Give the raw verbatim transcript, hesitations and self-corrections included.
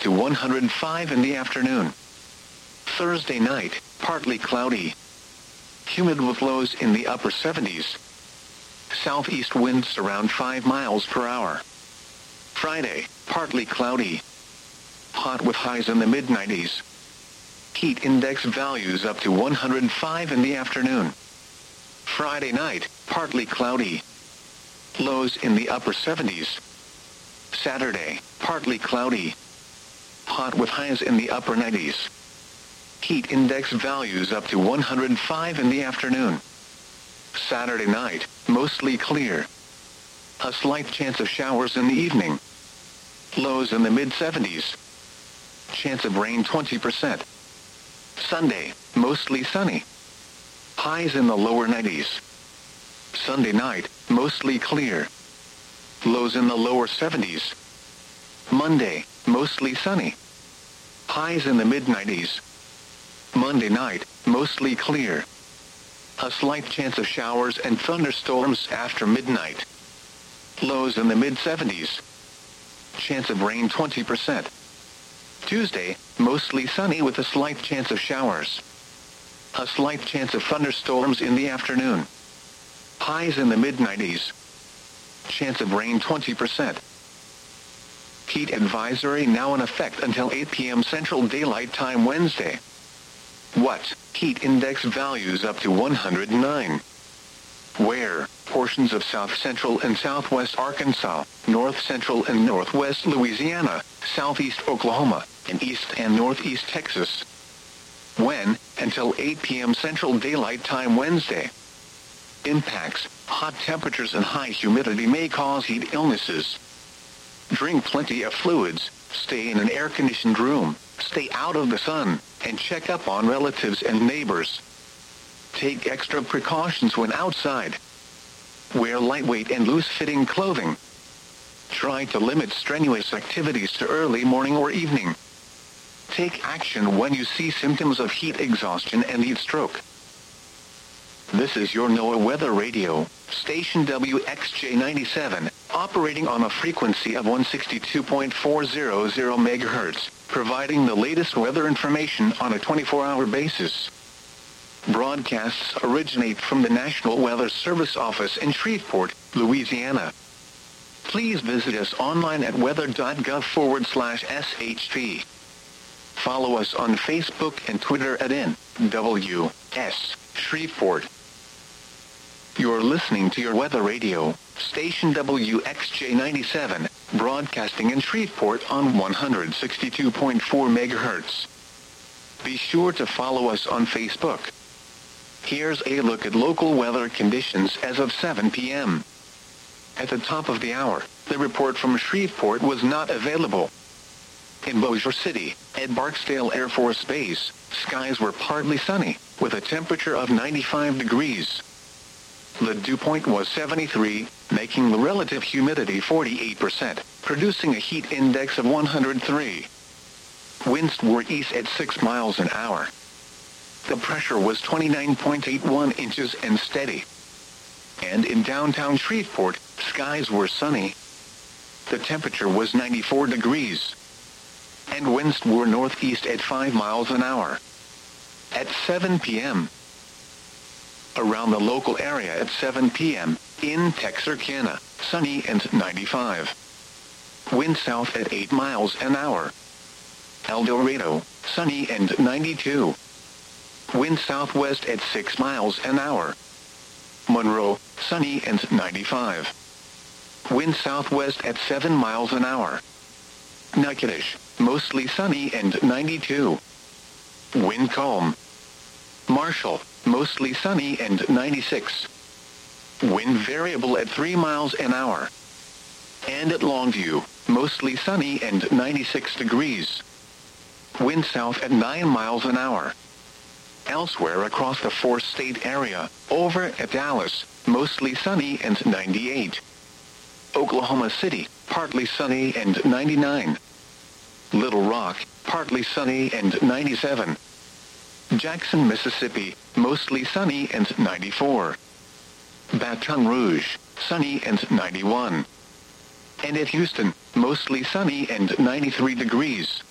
to one hundred five in the afternoon. Thursday night, partly cloudy. Humid with lows in the upper seventies. Southeast winds around five miles per hour. Friday, partly cloudy. Hot with highs in the mid nineties. Heat index values up to one hundred five in the afternoon. Friday night, partly cloudy. Lows in the upper seventies. Saturday, partly cloudy. Hot with highs in the upper nineties. Heat index values up to one hundred five in the afternoon. Saturday night, mostly clear. A slight chance of showers in the evening. Lows in the mid seventies. Chance of rain twenty percent. Sunday, mostly sunny. Highs in the lower nineties. Sunday night, mostly clear. Lows in the lower seventies. Monday, mostly sunny. Highs in the mid nineties. Monday night, mostly clear. A slight chance of showers and thunderstorms after midnight. Lows in the mid seventies. Chance of rain twenty percent. Tuesday, mostly sunny with a slight chance of showers. A slight chance of thunderstorms in the afternoon. Highs in the mid nineties. Chance of rain twenty percent. Heat advisory now in effect until eight p m Central Daylight Time Wednesday. What? Heat index values up to one hundred nine. Where? Portions of south central and southwest Arkansas, north central and northwest Louisiana, southeast Oklahoma, and east and northeast Texas. When? Until eight p m Central Daylight Time Wednesday. Impacts: hot temperatures and high humidity may cause heat illnesses. Drink plenty of fluids, stay in an air-conditioned room, stay out of the sun, and check up on relatives and neighbors. Take extra precautions when outside. Wear lightweight and loose-fitting clothing. Try to limit strenuous activities to early morning or evening. Take action when you see symptoms of heat exhaustion and heat stroke. This is your NOAA Weather Radio, station W X J ninety-seven, operating on a frequency of one sixty-two point four hundred megahertz, providing the latest weather information on a twenty-four hour basis. Broadcasts originate from the National Weather Service office in Shreveport, Louisiana. Please visit us online at weather.gov forward slash SHP. Follow us on Facebook and Twitter at N W S Shreveport. You're listening to your Weather Radio, station W X J ninety-seven, broadcasting in Shreveport on one sixty-two point four megahertz. Be sure to follow us on Facebook. Here's a look at local weather conditions as of seven p m At the top of the hour, the report from Shreveport was not available. In Bossier City, at Barksdale Air Force Base, skies were partly sunny, with a temperature of ninety-five degrees. The dew point was seventy-three, making the relative humidity forty-eight percent, producing a heat index of one hundred three. Winds were east at six miles an hour. The pressure was twenty-nine point eight one inches and steady. And in downtown Shreveport, skies were sunny. The temperature was ninety-four degrees. And winds were northeast at five miles an hour. At seven p m Around the local area at seven p m, in Texarkana, sunny and ninety-five. Wind south at eight miles an hour. El Dorado, sunny and ninety-two. Wind southwest at six miles an hour. Monroe, sunny and ninety-five. Wind southwest at seven miles an hour. Natchitoches, mostly sunny and ninety-two. Wind calm. Marshall, mostly sunny and ninety-six. Wind variable at three miles an hour. And at Longview, mostly sunny and ninety-six degrees. Wind south at nine miles an hour. Elsewhere across the four-state area, over at Dallas, mostly sunny and ninety-eight. Oklahoma City, partly sunny and ninety-nine. Little Rock, partly sunny and ninety-seven. Jackson, Mississippi, mostly sunny and ninety-four. Baton Rouge, sunny and ninety-one. And at Houston, mostly sunny and ninety-three degrees.